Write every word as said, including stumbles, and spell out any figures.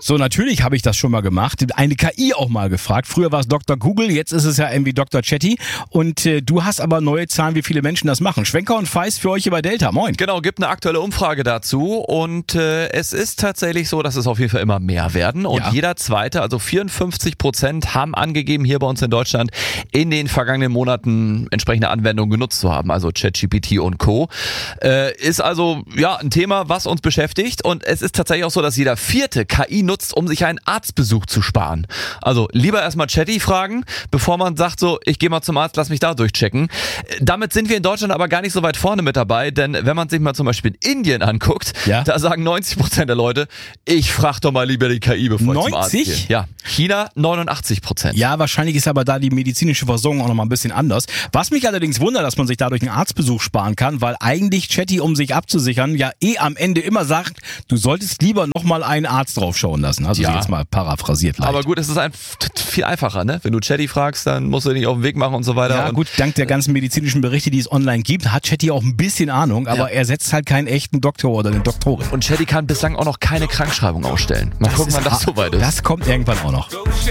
So, natürlich habe ich das schon mal gemacht. Eine K I auch mal gefragt. Früher war es Doktor Google, jetzt ist es ja irgendwie Doktor Chatty. Und äh, du hast aber neue Zahlen, wie viele Menschen das machen. Schwenker und Feist für euch über Delta. Moin. Genau, gibt eine aktuelle Umfrage dazu. Und äh, es ist tatsächlich so, dass es auf jeden Fall immer mehr werden. Und Ja. jeder Zweite, also vierundfünfzig Prozent, haben angegeben, hier bei uns in Deutschland in den vergangenen Monaten entsprechende Anwendungen genutzt zu haben. Also ChatGPT und Co. Äh, ist also ja ein Thema, was uns beschäftigt. Und es ist tatsächlich auch so, dass jeder Vierte K I nutzt, um sich einen Arztbesuch zu sparen. Also lieber erstmal Chatty fragen, bevor man sagt so, ich gehe mal zum Arzt, lass mich da durchchecken. Damit sind wir in Deutschland aber gar nicht so weit vorne mit dabei, denn wenn man sich mal zum Beispiel in Indien anguckt, Ja. da sagen neunzig Prozent der Leute, ich frage doch mal lieber die K I, bevor ich zum Arzt gehe. neunzig? Ja, China neunundachtzig Prozent. Ja, wahrscheinlich ist aber da die medizinische Versorgung auch noch mal ein bisschen anders. Was mich allerdings wundert, dass man sich dadurch einen Arztbesuch sparen kann, weil eigentlich Chatty, um sich abzusichern, ja eh am Ende immer sagt, du solltest lieber noch mal einen Arzt draufschauen lassen. Also Ja. jetzt mal paraphrasiert leicht. Aber gut, es ist ein, viel einfacher, ne? Wenn du Chatty fragst, dann musst du dich auf den Weg machen und so weiter. Ja und gut, dank der ganzen medizinischen Berichte, die es online gibt, hat Chatty auch ein bisschen Ahnung, aber Ja. er setzt halt keinen echten Doktor oder eine Doktorin. Und Chatty kann bislang auch noch keine Krankschreibung ausstellen. Mal gucken, wann das ist- soweit ist. Das kommt irgendwann auch noch.